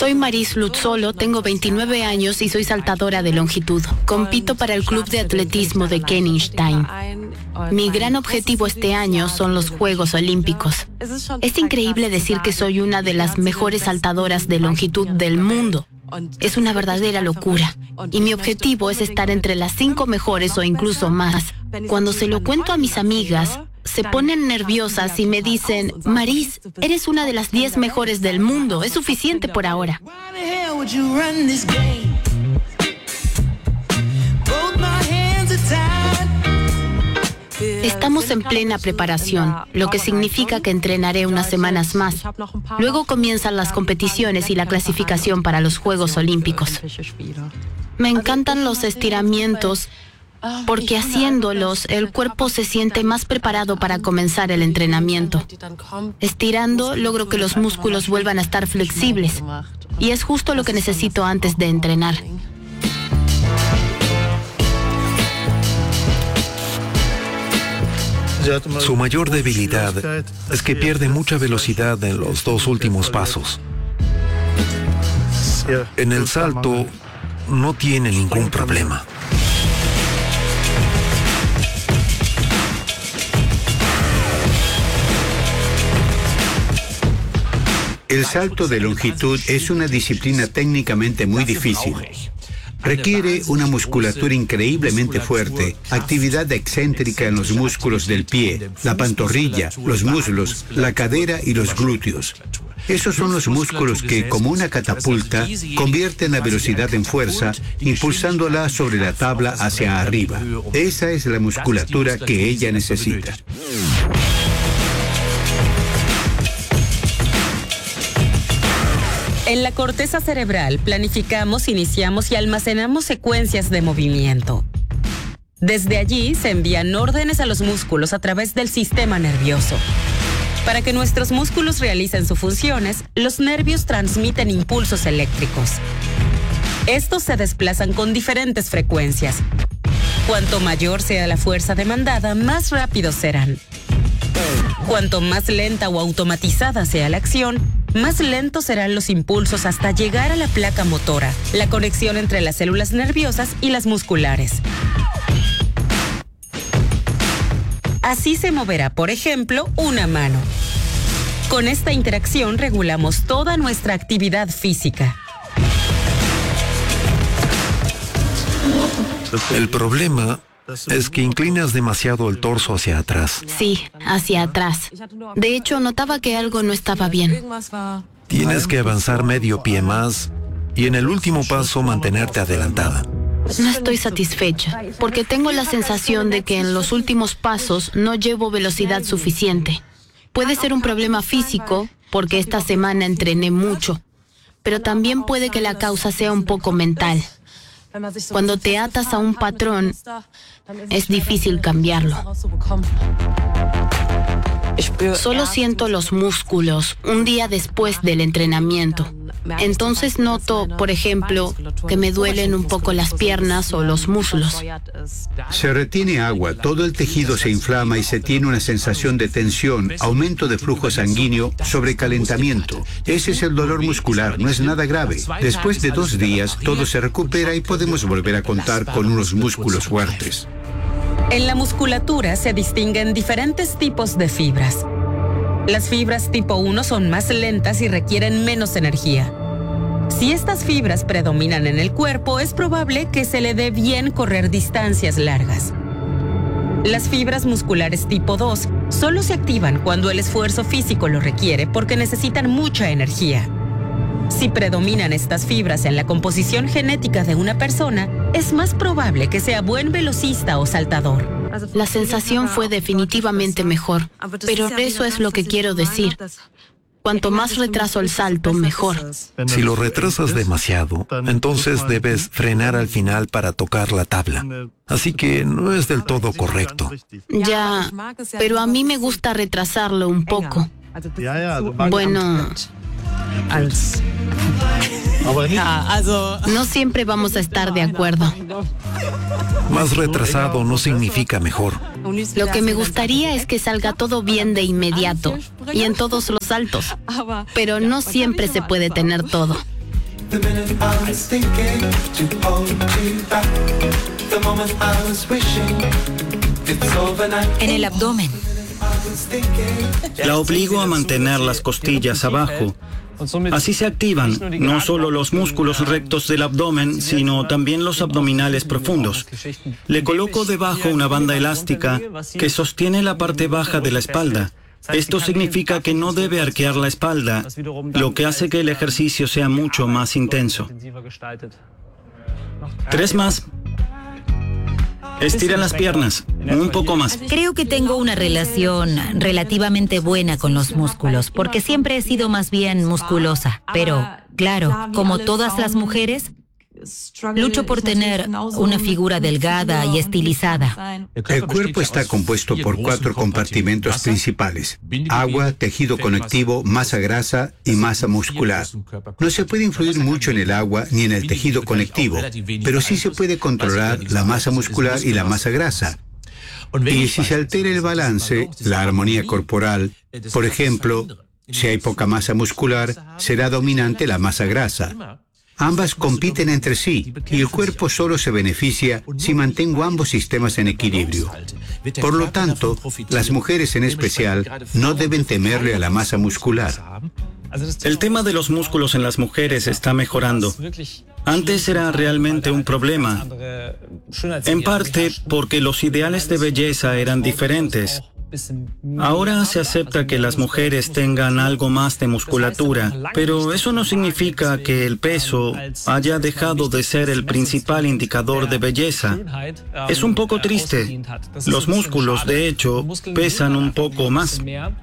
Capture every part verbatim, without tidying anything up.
Soy Maris Lutzolo, tengo veintinueve años y soy saltadora de longitud. Compito para el club de atletismo de Kenigstein. Mi gran objetivo este año son los Juegos Olímpicos. Es increíble decir que soy una de las mejores saltadoras de longitud del mundo. Es una verdadera locura. Y mi objetivo es estar entre las cinco mejores o incluso más. Cuando se lo cuento a mis amigas, se ponen nerviosas y me dicen, Maris, eres una de las diez mejores del mundo. Es suficiente por ahora. Estamos en plena preparación, lo que significa que entrenaré unas semanas más. Luego comienzan las competiciones y la clasificación para los Juegos Olímpicos. Me encantan los estiramientos, porque haciéndolos, el cuerpo se siente más preparado para comenzar el entrenamiento. Estirando, logro que los músculos vuelvan a estar flexibles. Y es justo lo que necesito antes de entrenar. Su mayor debilidad es que pierde mucha velocidad en los dos últimos pasos. En el salto, no tiene ningún problema. El salto de longitud es una disciplina técnicamente muy difícil. Requiere una musculatura increíblemente fuerte, actividad excéntrica en los músculos del pie, la pantorrilla, los muslos, la cadera y los glúteos. Esos son los músculos que, como una catapulta, convierten la velocidad en fuerza, impulsándola sobre la tabla hacia arriba. Esa es la musculatura que ella necesita. En la corteza cerebral planificamos, iniciamos y almacenamos secuencias de movimiento. Desde allí se envían órdenes a los músculos a través del sistema nervioso. Para que nuestros músculos realicen sus funciones, los nervios transmiten impulsos eléctricos. Estos se desplazan con diferentes frecuencias. Cuanto mayor sea la fuerza demandada, más rápidos serán. Cuanto más lenta o automatizada sea la acción, más lentos serán los impulsos hasta llegar a la placa motora, la conexión entre las células nerviosas y las musculares. Así se moverá, por ejemplo, una mano. Con esta interacción regulamos toda nuestra actividad física. El problema es que inclinas demasiado el torso hacia atrás. Sí, hacia atrás. De hecho, notaba que algo no estaba bien. Tienes que avanzar medio pie más y en el último paso mantenerte adelantada. No estoy satisfecha, porque tengo la sensación de que en los últimos pasos no llevo velocidad suficiente. Puede ser un problema físico, porque esta semana entrené mucho, pero también puede que la causa sea un poco mental. Cuando te atas a un patrón, es difícil cambiarlo. Solo siento los músculos un día después del entrenamiento. Entonces noto, por ejemplo, que me duelen un poco las piernas o los muslos. Se retiene agua, todo el tejido se inflama y se tiene una sensación de tensión, aumento de flujo sanguíneo, sobrecalentamiento. Ese es el dolor muscular, no es nada grave. Después de dos días, todo se recupera y podemos volver a contar con unos músculos fuertes. En la musculatura se distinguen diferentes tipos de fibras. Las fibras tipo uno son más lentas y requieren menos energía. Si estas fibras predominan en el cuerpo, es probable que se le dé bien correr distancias largas. Las fibras musculares tipo dos solo se activan cuando el esfuerzo físico lo requiere porque necesitan mucha energía. Si predominan estas fibras en la composición genética de una persona, es más probable que sea buen velocista o saltador. La sensación fue definitivamente mejor, pero eso es lo que quiero decir. Cuanto más retraso el salto, mejor. Si lo retrasas demasiado, entonces debes frenar al final para tocar la tabla. Así que no es del todo correcto. Ya, pero a mí me gusta retrasarlo un poco. Bueno, no siempre vamos a estar de acuerdo. Más retrasado no significa mejor. Lo que me gustaría es que salga todo bien de inmediato y en todos los saltos, pero no siempre se puede tener todo. En el abdomen. La obligo a mantener las costillas abajo. Así se activan no solo los músculos rectos del abdomen, sino también los abdominales profundos. Le coloco debajo una banda elástica que sostiene la parte baja de la espalda. Esto significa que no debe arquear la espalda, lo que hace que el ejercicio sea mucho más intenso. Tres más. Estira las piernas, un poco más. Creo que tengo una relación relativamente buena con los músculos, porque siempre he sido más bien musculosa. Pero, claro, como todas las mujeres, lucho por tener una figura delgada y estilizada. El cuerpo está compuesto por cuatro compartimentos principales: agua, tejido conectivo, masa grasa y masa muscular. No se puede influir mucho en el agua ni en el tejido conectivo, pero sí se puede controlar la masa muscular y la masa grasa. Y si se altera el balance, la armonía corporal, por ejemplo, si hay poca masa muscular, será dominante la masa grasa. Ambas compiten entre sí y el cuerpo solo se beneficia si mantengo ambos sistemas en equilibrio. Por lo tanto, las mujeres en especial no deben temerle a la masa muscular. El tema de los músculos en las mujeres está mejorando. Antes era realmente un problema, en parte porque los ideales de belleza eran diferentes. Ahora se acepta que las mujeres tengan algo más de musculatura, pero eso no significa que el peso haya dejado de ser el principal indicador de belleza. Es un poco triste. Los músculos, de hecho, pesan un poco más.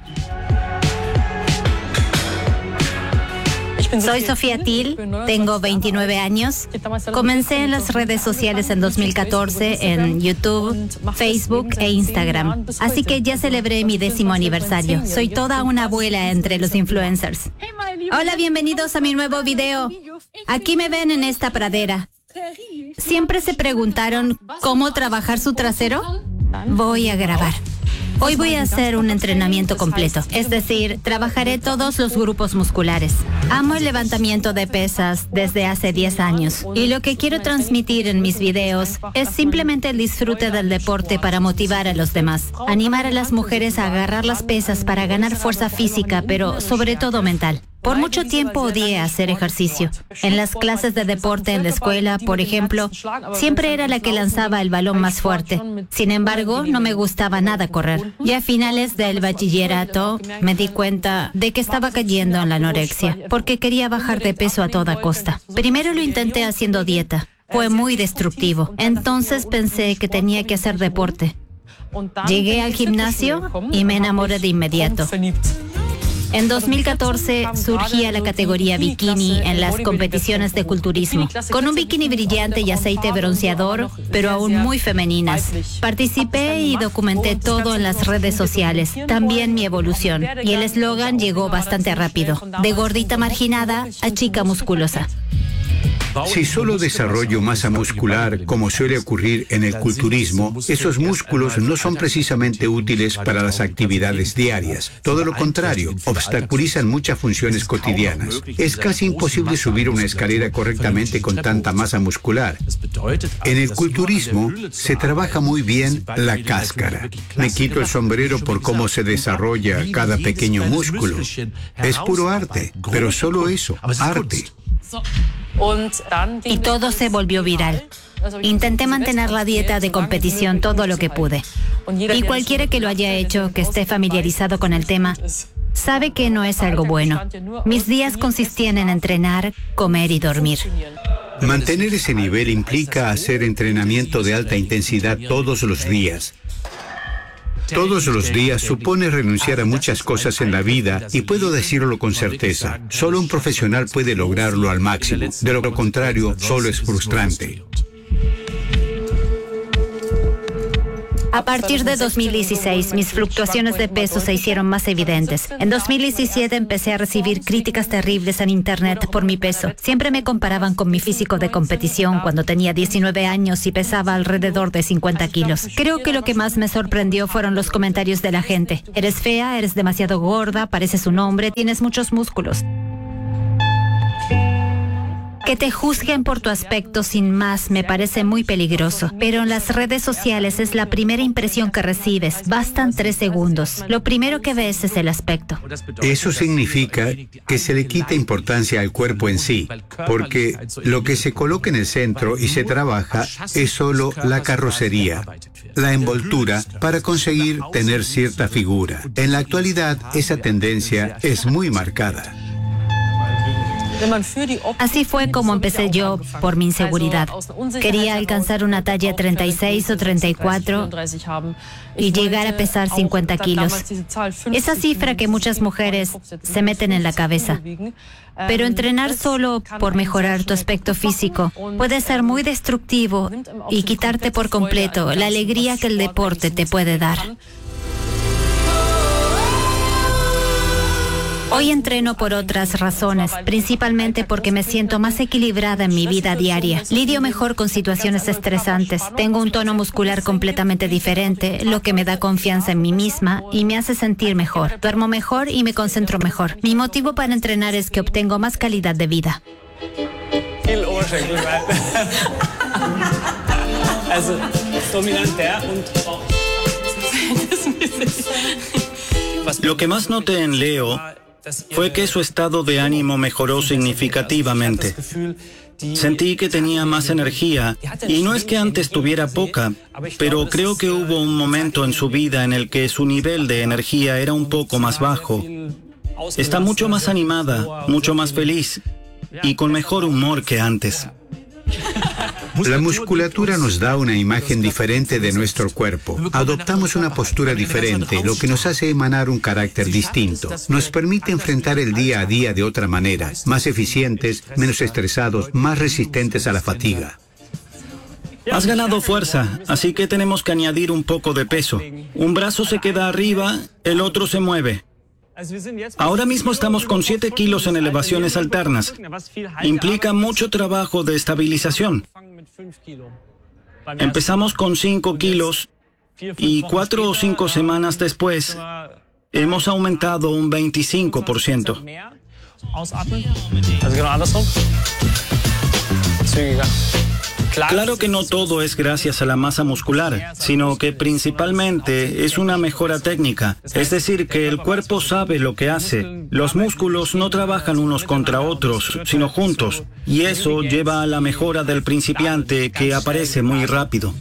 Soy Sofía Til, tengo veintinueve años. Comencé en las redes sociales en dos mil catorce en YouTube, Facebook e Instagram. Así que ya celebré mi décimo aniversario. Soy toda una abuela entre los influencers. Hola, bienvenidos a mi nuevo video. Aquí me ven en esta pradera. ¿Siempre se preguntaron cómo trabajar su trasero? Voy a grabar. Hoy voy a hacer un entrenamiento completo, es decir, trabajaré todos los grupos musculares. Amo el levantamiento de pesas desde hace diez años y lo que quiero transmitir en mis videos es simplemente el disfrute del deporte para motivar a los demás, animar a las mujeres a agarrar las pesas para ganar fuerza física, pero sobre todo mental. Por mucho tiempo odié hacer ejercicio. En las clases de deporte en la escuela, por ejemplo, siempre era la que lanzaba el balón más fuerte. Sin embargo, no me gustaba nada correr. Y a finales del bachillerato me di cuenta de que estaba cayendo en la anorexia, porque quería bajar de peso a toda costa. Primero lo intenté haciendo dieta. Fue muy destructivo. Entonces pensé que tenía que hacer deporte. Llegué al gimnasio y me enamoré de inmediato. En dos mil catorce surgía la categoría bikini en las competiciones de culturismo, con un bikini brillante y aceite bronceador, pero aún muy femeninas. Participé y documenté todo en las redes sociales, también mi evolución, y el eslogan llegó bastante rápido: de gordita marginada a chica musculosa. Si solo desarrollo masa muscular, como suele ocurrir en el culturismo, esos músculos no son precisamente útiles para las actividades diarias. Todo lo contrario, obstaculizan muchas funciones cotidianas. Es casi imposible subir una escalera correctamente con tanta masa muscular. En el culturismo se trabaja muy bien la cáscara. Me quito el sombrero por cómo se desarrolla cada pequeño músculo. Es puro arte, pero solo eso, arte. Y todo se volvió viral. Intenté mantener la dieta de competición todo lo que pude. Y cualquiera que lo haya hecho, que esté familiarizado con el tema, sabe que no es algo bueno. Mis días consistían en entrenar, comer y dormir. Mantener ese nivel implica hacer entrenamiento de alta intensidad todos los días. Todos los días supone renunciar a muchas cosas en la vida y puedo decirlo con certeza. Solo un profesional puede lograrlo al máximo. De lo contrario, solo es frustrante. A partir de dos mil dieciséis, mis fluctuaciones de peso se hicieron más evidentes. En dos mil diecisiete empecé a recibir críticas terribles en internet por mi peso. Siempre me comparaban con mi físico de competición cuando tenía diecinueve años y pesaba alrededor de cincuenta kilos. Creo que lo que más me sorprendió fueron los comentarios de la gente. Eres fea, eres demasiado gorda, pareces un hombre, tienes muchos músculos. Que te juzguen por tu aspecto sin más me parece muy peligroso, pero en las redes sociales es la primera impresión que recibes. Bastan tres segundos. Lo primero que ves es el aspecto. Eso significa que se le quita importancia al cuerpo en sí, porque lo que se coloca en el centro y se trabaja es solo la carrocería, la envoltura para conseguir tener cierta figura. En la actualidad, esa tendencia es muy marcada. Así fue como empecé yo por mi inseguridad. Quería alcanzar una talla treinta y seis o treinta y cuatro y llegar a pesar cincuenta kilos. Esa cifra que muchas mujeres se meten en la cabeza. Pero entrenar solo por mejorar tu aspecto físico puede ser muy destructivo y quitarte por completo la alegría que el deporte te puede dar. Hoy entreno por otras razones, principalmente porque me siento más equilibrada en mi vida diaria. Lidio mejor con situaciones estresantes. Tengo un tono muscular completamente diferente, lo que me da confianza en mí misma y me hace sentir mejor. Duermo mejor y me concentro mejor. Mi motivo para entrenar es que obtengo más calidad de vida. Lo que más noté en Leo fue que su estado de ánimo mejoró significativamente. Sentí que tenía más energía, y no es que antes tuviera poca, pero creo que hubo un momento en su vida en el que su nivel de energía era un poco más bajo. Está mucho más animada, mucho más feliz, y con mejor humor que antes. La musculatura nos da una imagen diferente de nuestro cuerpo. Adoptamos una postura diferente, lo que nos hace emanar un carácter distinto. Nos permite enfrentar el día a día de otra manera, más eficientes, menos estresados, más resistentes a la fatiga. Has ganado fuerza, así que tenemos que añadir un poco de peso. Un brazo se queda arriba, el otro se mueve. Ahora mismo estamos con siete kilos en elevaciones alternas. Implica mucho trabajo de estabilización. Empezamos con cinco kilos y cuatro o cinco semanas después hemos aumentado un veinticinco por ciento. Claro que no todo es gracias a la masa muscular, sino que principalmente es una mejora técnica. Es decir, que el cuerpo sabe lo que hace. Los músculos no trabajan unos contra otros, sino juntos. Y eso lleva a la mejora del principiante, que aparece muy rápido.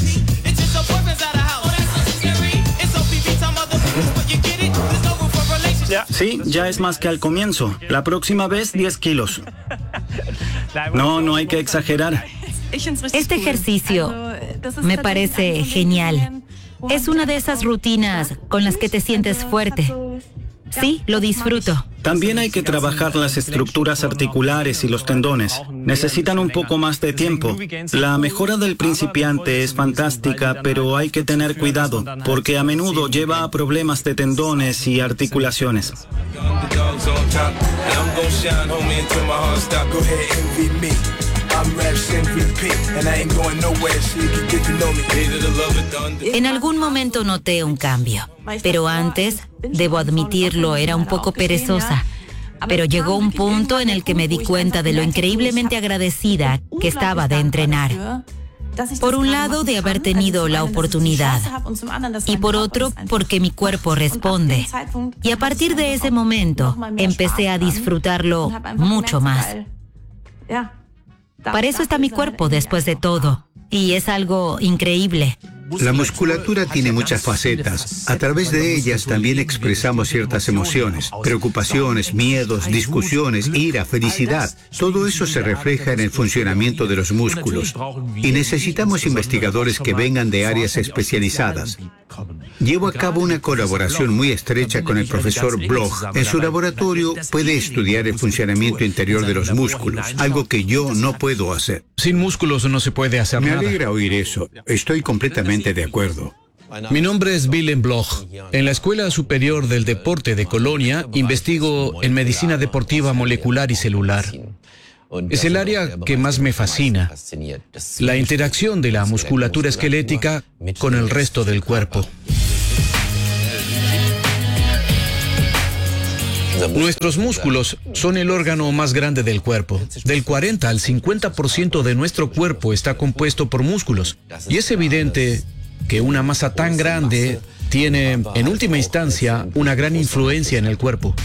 Sí, ya es más que al comienzo. La próxima vez, diez kilos. No, no hay que exagerar. Este ejercicio me parece genial. Es una de esas rutinas con las que te sientes fuerte. Sí, lo disfruto. También hay que trabajar las estructuras articulares y los tendones. Necesitan un poco más de tiempo. La mejora del principiante es fantástica, pero hay que tener cuidado, porque a menudo lleva a problemas de tendones y articulaciones. En algún momento noté un cambio, pero antes, debo admitirlo, era un poco perezosa. Pero llegó un punto en el que me di cuenta de lo increíblemente agradecida que estaba de entrenar. Por un lado, de haber tenido la oportunidad, y por otro, porque mi cuerpo responde. Y a partir de ese momento, empecé a disfrutarlo mucho más. Para eso está mi cuerpo después de todo, y es algo increíble. La musculatura tiene muchas facetas. A través de ellas también expresamos ciertas emociones, preocupaciones, miedos, discusiones, ira, felicidad. Todo eso se refleja en el funcionamiento de los músculos. Y necesitamos investigadores que vengan de áreas especializadas. Llevo a cabo una colaboración muy estrecha con el profesor Bloch. En su laboratorio puede estudiar el funcionamiento interior de los músculos, algo que yo no puedo hacer. Sin músculos no se puede hacer Me nada. Me alegra oír eso. Estoy completamente de acuerdo. Mi nombre es Willem Bloch. En la Escuela Superior del Deporte de Colonia investigo en medicina deportiva molecular y celular. Es el área que más me fascina, la interacción de la musculatura esquelética con el resto del cuerpo. Nuestros músculos son el órgano más grande del cuerpo. Del cuarenta al cincuenta por ciento de nuestro cuerpo está compuesto por músculos. Y es evidente que una masa tan grande tiene, en última instancia, una gran influencia en el cuerpo.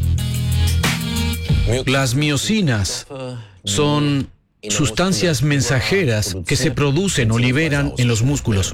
Las miocinas son sustancias mensajeras que se producen o liberan en los músculos.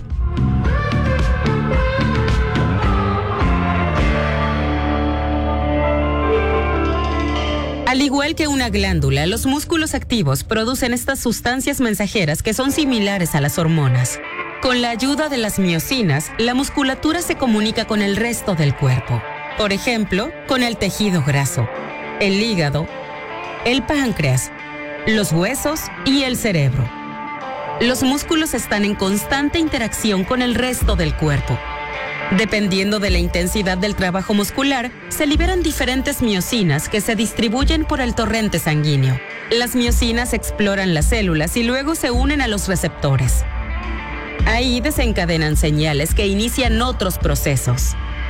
Al igual que una glándula, los músculos activos producen estas sustancias mensajeras que son similares a las hormonas. Con la ayuda de las miocinas, la musculatura se comunica con el resto del cuerpo. Por ejemplo, con el tejido graso, el hígado, el páncreas, los huesos y el cerebro. Los músculos están en constante interacción con el resto del cuerpo. Dependiendo de la intensidad del trabajo muscular, se liberan diferentes miocinas que se distribuyen por el torrente sanguíneo. Las miocinas exploran las células y luego se unen a los receptores. Ahí desencadenan señales que inician otros procesos.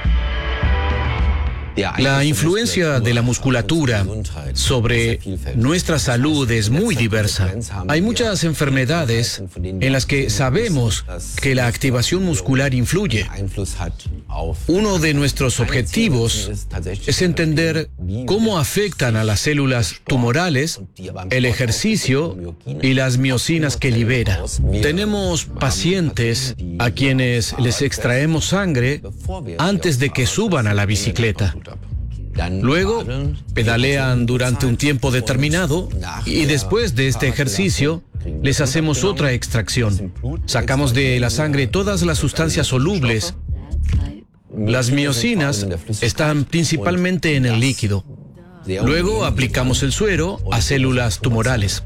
La influencia de la musculatura sobre nuestra salud es muy diversa. Hay muchas enfermedades en las que sabemos que la activación muscular influye. Uno de nuestros objetivos es entender cómo afectan a las células tumorales, el ejercicio y las miocinas que libera. Tenemos pacientes a quienes les extraemos sangre antes de que suban a la bicicleta. Luego, pedalean durante un tiempo determinado y después de este ejercicio, les hacemos otra extracción. Sacamos de la sangre todas las sustancias solubles. Las miocinas están principalmente en el líquido. Luego aplicamos el suero a células tumorales.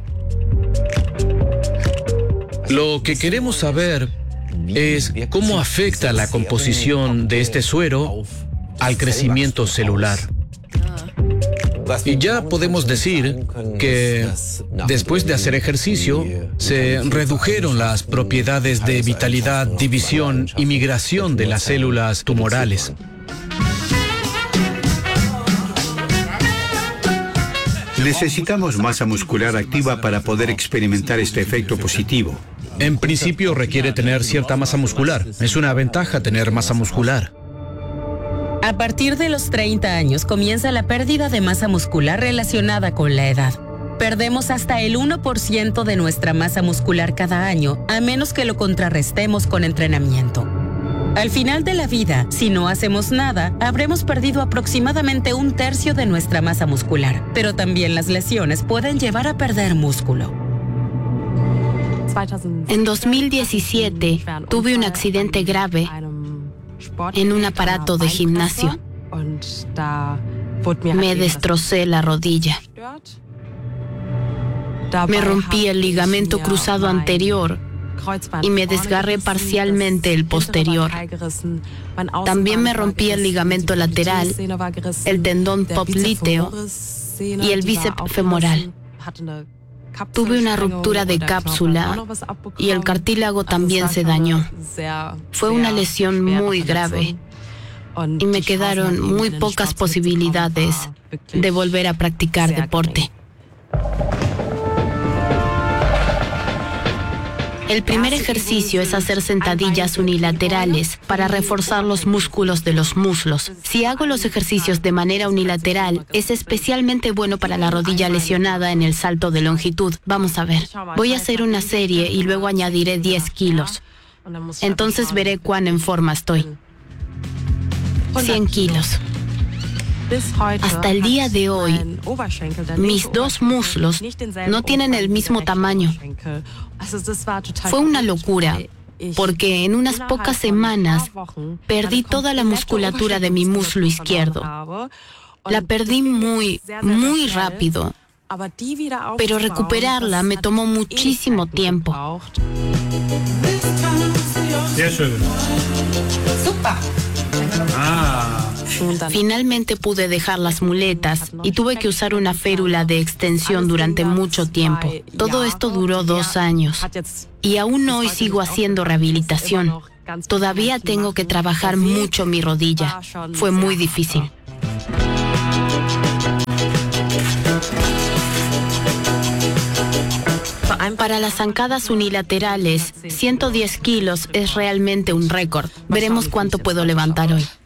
Lo que queremos saber es cómo afecta la composición de este suero al crecimiento celular. Y ya podemos decir que después de hacer ejercicio se redujeron las propiedades de vitalidad, división y migración de las células tumorales. Necesitamos masa muscular activa para poder experimentar este efecto positivo. En principio requiere tener cierta masa muscular. Es una ventaja tener masa muscular. A partir de los treinta años comienza la pérdida de masa muscular relacionada con la edad. Perdemos hasta el uno por ciento de nuestra masa muscular cada año, a menos que lo contrarrestemos con entrenamiento. Al final de la vida, si no hacemos nada, habremos perdido aproximadamente un tercio de nuestra masa muscular, pero también las lesiones pueden llevar a perder músculo. En dos mil diecisiete tuve un accidente grave en un aparato de gimnasio. Me destrocé la rodilla. Me rompí el ligamento cruzado anterior y me desgarré parcialmente el posterior. También me rompí el ligamento lateral, el tendón popliteo y el bíceps femoral. Tuve una ruptura de cápsula y el cartílago también se dañó. Fue una lesión muy grave y me quedaron muy pocas posibilidades de volver a practicar deporte. El primer ejercicio es hacer sentadillas unilaterales para reforzar los músculos de los muslos. Si hago los ejercicios de manera unilateral, es especialmente bueno para la rodilla lesionada en el salto de longitud. Vamos a ver. Voy a hacer una serie y luego añadiré diez kilos. Entonces veré cuán en forma estoy. cien kilos. Hasta el día de hoy, mis dos muslos no tienen el mismo tamaño. Fue una locura, porque en unas pocas semanas perdí toda la musculatura de mi muslo izquierdo. La perdí muy, muy rápido, pero recuperarla me tomó muchísimo tiempo. Ah. Finalmente pude dejar las muletas y tuve que usar una férula de extensión durante mucho tiempo. Todo esto duró dos años y aún hoy sigo haciendo rehabilitación. Todavía tengo que trabajar mucho mi rodilla. Fue muy difícil. Para las zancadas unilaterales, ciento diez kilos es realmente un récord. Veremos cuánto puedo levantar hoy.